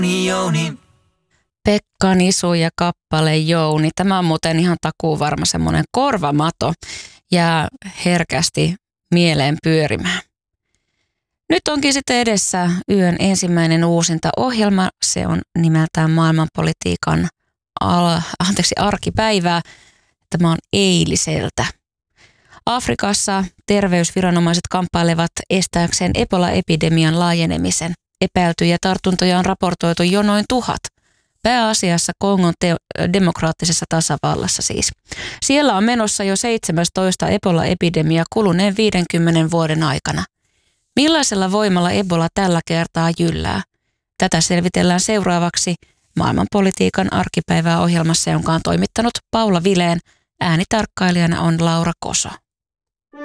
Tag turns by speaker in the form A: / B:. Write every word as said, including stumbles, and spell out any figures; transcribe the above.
A: Jouni.
B: Pekka Nisu ja kappale Jouni. Tämä on muuten ihan takuuvarma semmoinen korvamato. Jää herkästi mieleen pyörimään. Nyt onkin sitten edessä yön ensimmäinen uusinta ohjelma. Se on nimeltään maailmanpolitiikan al- anteeksi, arkipäivää. Tämä on eiliseltä. Afrikassa terveysviranomaiset kamppailevat estääkseen Ebola-epidemian laajenemisen. Epäiltyjä tartuntoja on raportoitu jo noin tuhat. Pääasiassa Kongon te- demokraattisessa tasavallassa siis. Siellä on menossa jo seitsemästoista Ebola-epidemia kuluneen viidenkymmenen vuoden aikana. Millaisella voimalla Ebola tällä kertaa jyllää? Tätä selvitellään seuraavaksi maailmanpolitiikan arkipäivää ohjelmassa, jonka on toimittanut Paula Vileen. Äänitarkkailijana on Laura Koso.